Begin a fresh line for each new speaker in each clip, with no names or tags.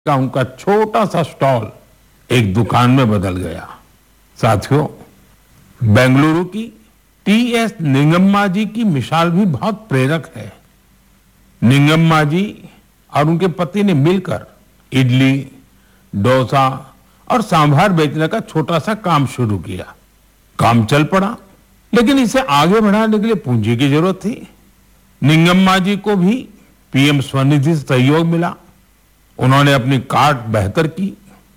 का उनका छोटा सा स्टॉल एक दुकान में बदल गया। साथियों, बेंगलुरु की टीएस निंगम्मा जी की मिसाल भी बहुत प्रेरक है। निंगम्मा जी और उनके पति ने मिलकर इडली, डोसा और सांभर बेचने का छोटा सा काम शुरू किया। काम चल पड़ा, लेकिन इसे आगे बढ़ाने के लिए पूंजी की जरूरत थी। निंगम्मा जी को भी पीएम स्वनिधि से सहयोग मिला। उन्होंने अपनी कार्ट बेहतर की,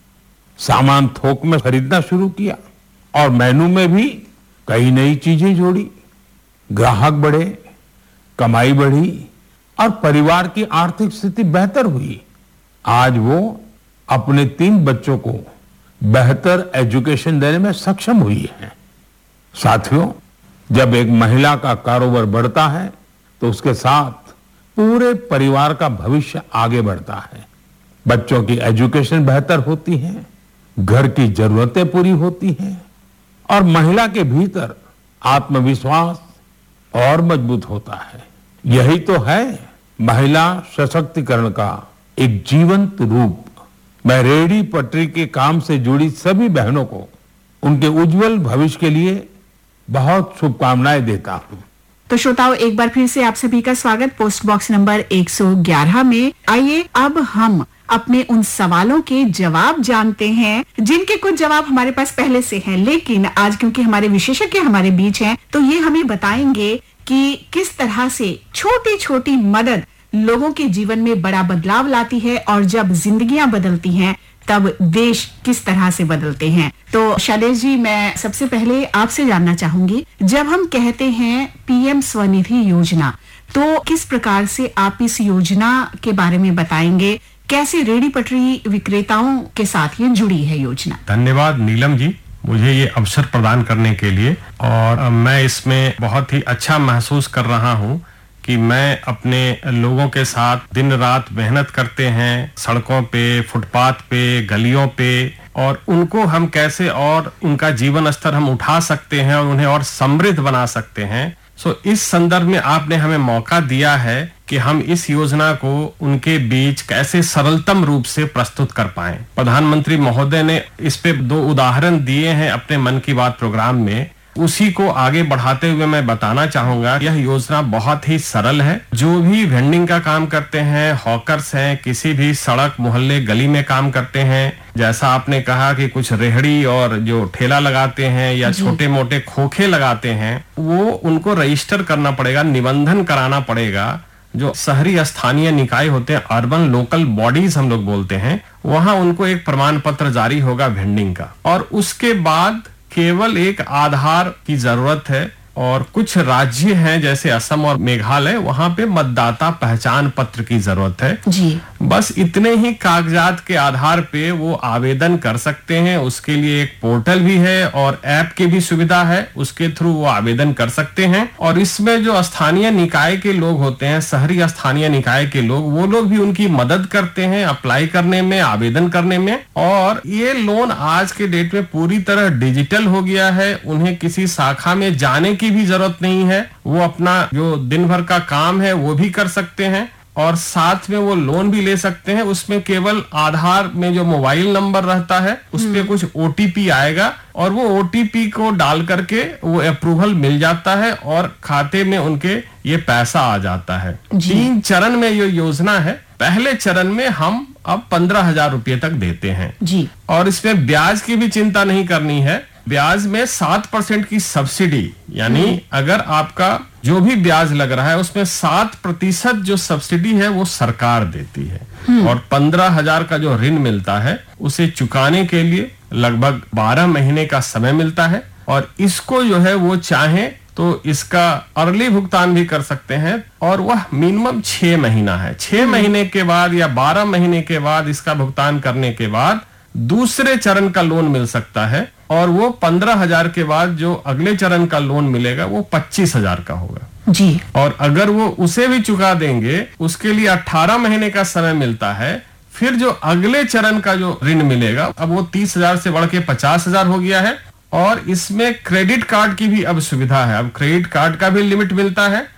सामान थोक में खरीदना शुरू किया और मेनू में भी कई नई चीजें जोड़ी। ग्राहक बढ़े, कमाई बढ़ी और परिवार की आर्थिक स्थिति बेहतर हुई। आज वो अपने 3 बच्चों को बेहतर एजुकेशन देने में सक्षम हुई है। साथियों, जब एक महिला का कारोबार बढ़ता है तो उसके साथ पूरे परिवार का भविष्य आगे बढ़ता है। बच्चों की एजुकेशन बेहतर होती है, घर की जरूरतें पूरी होती हैं और महिला के भीतर आत्मविश्वास और मजबूत होता है। यही तो है महिला सशक्तिकरण का एक जीवंत रूप। मैं रेहड़ी पटरी के काम से जुड़ी सभी बहनों को उनके उज्जवल भविष्य के लिए बहुत शुभकामनाएं देता हूं।
तो श्रोताओं, एक बार फिर से आप सभी का स्वागत पोस्ट बॉक्स नंबर 111 में। आइए अब हम अपने उन सवालों के जवाब जानते हैं जिनके कुछ जवाब हमारे पास पहले से हैं, लेकिन आज क्योंकि हमारे विशेषज्ञ हमारे बीच हैं तो ये हमें बताएंगे कि किस तरह से छोटी छोटी मदद लोगों के जीवन में बड़ा बदलाव लाती है और जब जिंदगियां बदलती हैं तब देश किस तरह से बदलते हैं। तो शैलेश जी, मैं सबसे पहले आपसे जानना चाहूंगी, जब हम कहते हैं पीएम स्वनिधि योजना, तो किस प्रकार से आप इस योजना के बारे में बताएंगे? कैसे रेहड़ी पटरी विक्रेताओं के साथ ये जुड़ी है योजना?
धन्यवाद नीलम जी, मुझे ये अवसर प्रदान करने के लिए। और मैं इसमें बहुत ही अच्छा महसूस कर रहा हूँ कि मैं अपने लोगों के साथ दिन रात मेहनत करते हैं, सड़कों पे, फुटपाथ पे, गलियों पे, और उनको हम कैसे और उनका जीवन स्तर हम उठा सकते हैं और उन्हें और समृद्ध बना सकते हैं। इस संदर्भ में आपने हमें मौका दिया है कि हम इस योजना को उनके बीच कैसे सरलतम रूप से प्रस्तुत कर पाएं। प्रधानमंत्री महोदय ने इस पे 2 उदाहरण दिए हैं अपने मन की बात प्रोग्राम में। उसी को आगे बढ़ाते हुए मैं बताना चाहूंगा, यह योजना बहुत ही सरल है। जो भी वेंडिंग का काम करते हैं, हॉकर्स हैं, किसी भी सड़क मोहल्ले गली में काम करते हैं, जैसा आपने कहा कि कुछ रेहड़ी और जो ठेला लगाते हैं या छोटे मोटे खोखे लगाते हैं, वो उनको रजिस्टर करना पड़ेगा, निबंधन कराना पड़ेगा। जो शहरी स्थानीय निकाय होते हैं, अर्बन लोकल बॉडीज हम लोग बोलते हैं, वहां उनको एक प्रमाण पत्र जारी होगा वेंडिंग का, और उसके बाद केवल एक आधार की जरूरत है। और कुछ राज्य हैं जैसे असम और मेघालय, वहां पे मतदाता पहचान पत्र की जरूरत है जी। बस इतने ही कागजात के आधार पे वो आवेदन कर सकते हैं। उसके लिए एक पोर्टल भी है और ऐप की भी सुविधा है, उसके थ्रू वो आवेदन कर सकते हैं। और इसमें जो स्थानीय निकाय के लोग होते हैं, शहरी स्थानीय निकाय के लोग, वो लोग भी उनकी मदद करते हैं अप्लाई करने में, आवेदन करने में। और ये लोन आज के डेट में पूरी तरह डिजिटल हो गया है। उन्हें किसी शाखा में जाने की भी जरूरत नहीं है। वो अपना जो दिन भर का काम है वो भी कर सकते हैं और साथ में वो लोन भी ले सकते हैं। उसमें केवल आधार में जो मोबाइल नंबर रहता है उस पे कुछ ओटीपी आएगा और वो ओटीपी को डाल करके वो अप्रूवल मिल जाता है और खाते में उनके ये पैसा आ जाता है। 3 चरण में ये योजना है। पहले चरण में हम अब 15,000 रुपये तक देते हैं जी। और इसमें ब्याज की भी चिंता नहीं करनी है। ब्याज में 7% की सब्सिडी, यानी अगर आपका जो भी ब्याज लग रहा है उसमें 7% जो सब्सिडी है वो सरकार देती है। और 15,000 का जो ऋण मिलता है उसे चुकाने के लिए लगभग 12 महीने का समय मिलता है। और इसको जो है वो चाहे तो इसका अर्ली भुगतान भी कर सकते हैं और वह मिनिमम 6 महीना है। 6 महीने के बाद या 12 महीने के बाद इसका भुगतान करने के बाद दूसरे चरण का लोन मिल सकता है और वो 15,000 के बाद जो अगले चरण का लोन मिलेगा वो 25,000 का होगा जी। और अगर वो उसे भी चुका देंगे उसके लिए 18 महीने का समय मिलता है। फिर जो अगले चरण का जो ऋण मिलेगा अब वो 30,000 से बढ़ के 50,000 हो गया है। और इसमें क्रेडिट कार्ड की भी अब सुविधा है। अब क्रेडिट कार्ड का भी लिमिट मिलता है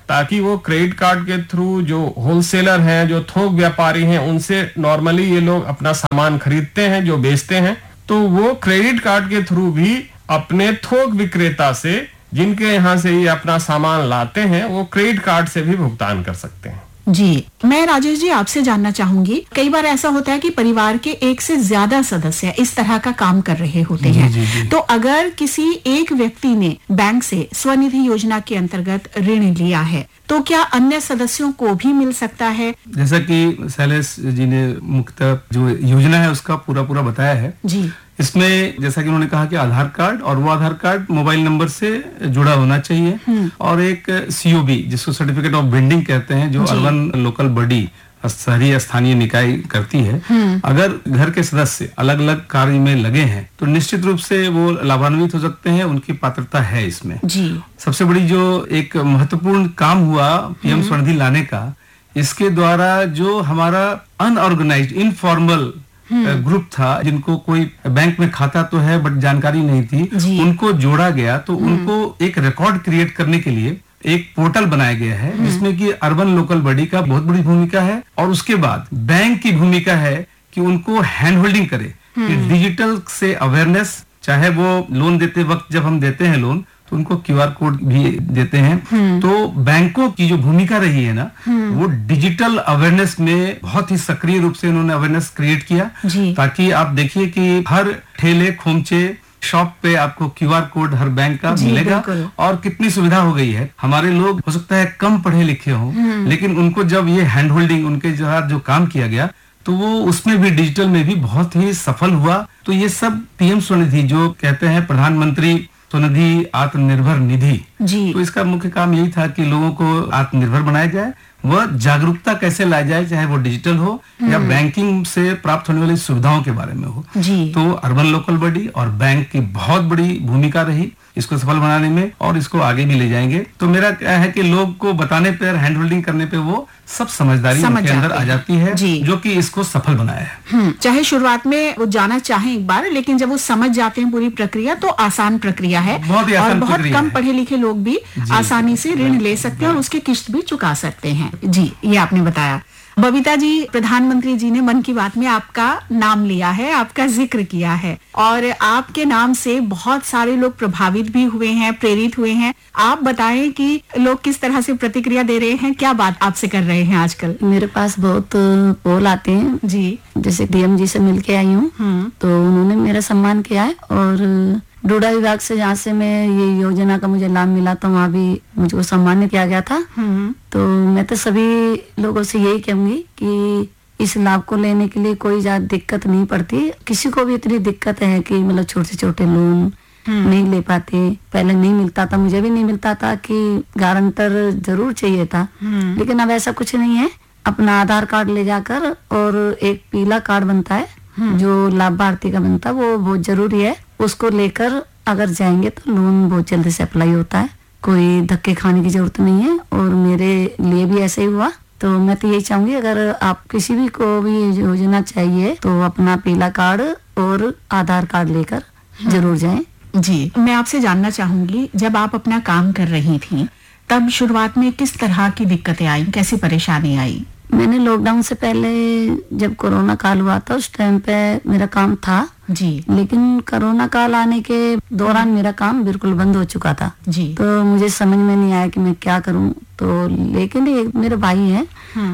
ताकि वो क्रेडिट कार्ड के थ्रू जो होलसेलर हैं, जो थोक व्यापारी हैं, उनसे नॉर्मली ये लोग अपना सामान खरीदते हैं, जो बेचते हैं, तो वो क्रेडिट कार्ड के थ्रू भी अपने थोक विक्रेता से, जिनके यहाँ से ये अपना सामान लाते हैं, वो क्रेडिट कार्ड से भी भुगतान कर सकते हैं।
जी, मैं राजेश जी आपसे जानना चाहूंगी, कई बार ऐसा होता है कि परिवार के एक से ज्यादा सदस्य इस तरह का काम कर रहे होते हैं। तो अगर किसी एक व्यक्ति ने बैंक से स्वनिधि योजना के अंतर्गत ऋण लिया है, तो क्या अन्य सदस्यों को भी मिल सकता है?
जैसा कि शैलेश जी ने मुख्यतः जो योजना है उसका पूरा बताया है
जी।
इसमें जैसा कि उन्होंने कहा कि आधार कार्ड, और वो आधार कार्ड मोबाइल नंबर से जुड़ा होना चाहिए, और एक COB जिसको सर्टिफिकेट ऑफ वेंडिंग कहते हैं, जो अर्बन लोकल बॉडी, शहरी स्थानीय निकाय करती है। अगर घर के सदस्य अलग अलग कार्य में लगे हैं तो निश्चित रूप से वो लाभान्वित हो सकते हैं, उनकी पात्रता है इसमें जी। सबसे बड़ी जो एक महत्वपूर्ण काम हुआ PM स्वनिधि लाने का, इसके द्वारा जो हमारा अनऑर्गेनाइज्ड इनफॉर्मल ग्रुप था, जिनको कोई बैंक में खाता तो है बट जानकारी नहीं थी, उनको जोड़ा गया। तो उनको एक रिकॉर्ड क्रिएट करने के लिए एक पोर्टल बनाया गया है, जिसमें कि अर्बन लोकल बॉडी का बहुत बड़ी भूमिका है, और उसके बाद बैंक की भूमिका है कि उनको हैंड होल्डिंग करे, कि डिजिटल से अवेयरनेस, चाहे वो लोन देते वक्त जब हम देते हैं लोन तो उनको QR कोड भी देते हैं। तो बैंकों की जो भूमिका रही है ना, वो डिजिटल अवेयरनेस में बहुत ही सक्रिय रूप से उन्होंने अवेयरनेस क्रिएट किया, ताकि आप देखिए कि हर ठेले खोमचे शॉप पे आपको QR कोड हर बैंक का मिलेगा, और कितनी सुविधा हो गई है। हमारे लोग हो सकता है कम पढ़े लिखे हों, लेकिन उनको जब ये हैंड होल्डिंग उनके जो काम किया गया, तो वो उसमें भी डिजिटल में भी बहुत ही सफल हुआ। तो ये सब PM स्वनिधि, जो कहते हैं प्रधानमंत्री स्वनिधि आत्मनिर्भर निधि, तो इसका मुख्य काम यही था कि लोगों को आत्मनिर्भर बनाया जाए, वह जागरूकता कैसे लाई जाए, चाहे वो डिजिटल हो या बैंकिंग से प्राप्त होने वाली सुविधाओं के बारे में हो। तो अर्बन लोकल बॉडी और बैंक की बहुत बड़ी भूमिका रही इसको सफल बनाने में, और इसको आगे भी ले जाएंगे। तो मेरा क्या है कि लोग को बताने पर, हैंड होल्डिंग करने पे वो सब समझदारी उनके अंदर आ जाती है, जो कि इसको सफल बनाया है।
चाहे शुरुआत में वो जाना चाहे एक बार, लेकिन जब वो समझ जाते हैं पूरी प्रक्रिया, तो आसान प्रक्रिया है,
बहुत ही आसान,
और बहुत कम पढ़े लिखे लोग भी आसानी से ऋण ले सकते हैं और उसकी किस्त भी चुका सकते हैं। जी, ये आपने बताया। बबीता जी, प्रधानमंत्री जी ने मन की बात में आपका नाम लिया है, आपका जिक्र किया है, और आपके नाम से बहुत सारे लोग प्रभावित भी हुए हैं, प्रेरित हुए हैं। आप बताएं कि लोग किस तरह से प्रतिक्रिया दे रहे हैं, क्या बात आपसे कर रहे हैं आजकल?
मेरे पास बहुत कॉल आते हैं जी। जैसे DM जी से मिलके आई हूँ, तो उन्होंने मेरा सम्मान किया है, और डोडा विभाग से जहाँ से मैं ये योजना का मुझे लाभ मिला था, वहाँ भी मुझको सम्मानित किया गया था। तो मैं तो सभी लोगों से यही कहूंगी कि इस लाभ को लेने के लिए कोई ज्यादा दिक्कत नहीं पड़ती। किसी को भी इतनी दिक्कत है कि मतलब छोटे छोटे लोन नहीं ले पाते, पहले नहीं मिलता था, मुझे भी नहीं मिलता था, कि गारंटर जरूर चाहिए था, लेकिन अब ऐसा कुछ नहीं है। अपना आधार कार्ड ले जाकर, और एक पीला कार्ड बनता है जो लाभार्थी का बनता है, वो बहुत जरूरी है। उसको लेकर अगर जाएंगे तो लोन बहुत जल्दी से अप्लाई होता है, कोई धक्के खाने की जरूरत नहीं है, और मेरे लिए भी ऐसे ही हुआ। तो मैं तो यही चाहूंगी, अगर आप किसी भी को भी योजना चाहिए तो अपना पीला कार्ड और आधार कार्ड लेकर जरूर जाएं।
जी, मैं आपसे जानना चाहूंगी, जब आप अपना काम कर रही थी, तब शुरुआत में किस तरह की दिक्कतें आई, कैसी परेशानी आई?
मैंने लॉकडाउन से पहले, जब कोरोना काल हुआ था, उस टाइम पे मेरा काम था
जी,
लेकिन कोरोना काल आने के दौरान मेरा काम बिल्कुल बंद हो चुका था
जी।
तो मुझे समझ में नहीं आया कि मैं क्या करूं। तो लेकिन एक मेरे भाई हैं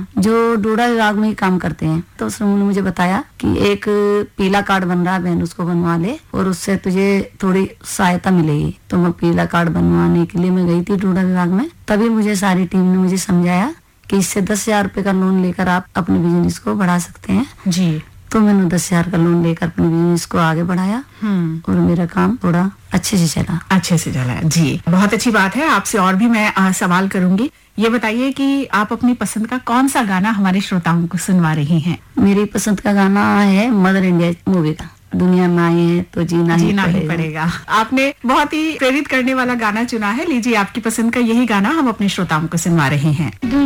जो डोडा विभाग में ही काम करते हैं, तो उन्होंने मुझे बताया कि एक पीला कार्ड बन रहा है बहन, उसको बनवा ले और उससे तुझे थोड़ी सहायता मिलेगी। तो मैं पीला कार्ड बनवाने के लिए मैं गई थी डोडा विभाग में। तभी मुझे सारी टीम ने मुझे समझाया कि इससे 10,000 रुपए का लोन लेकर आप अपने बिजनेस को बढ़ा सकते हैं
जी।
तो मैंने 10,000 का लोन लेकर अपने बिजनेस को आगे बढ़ाया और मेरा काम थोड़ा अच्छे से चला
जी। बहुत अच्छी बात है। आपसे और भी मैं सवाल करूंगी। ये बताइए कि आप अपनी पसंद का कौन सा गाना हमारे श्रोताओं को सुनवा रही हैं?
मेरी पसंद का गाना है मदर इंडिया मूवी का, दुनिया में आए हैं तो जीना ही
पड़ेगा। आपने बहुत ही प्रेरित करने वाला गाना चुना है। लीजिए, आपकी पसंद का यही गाना हम अपने श्रोताओं को सुनवा रहे हैं।